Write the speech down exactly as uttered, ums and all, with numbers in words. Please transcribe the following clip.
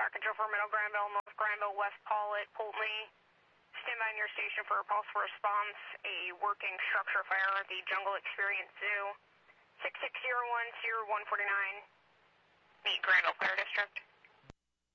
Fire Control for Middle Granville, North Granville, West Paulet, Pulteney. Stand by in your station for a possible response. A working structure fire at the Jungle Experience Zoo. six six zero one, zero one four nine. Meet Granville Fire District.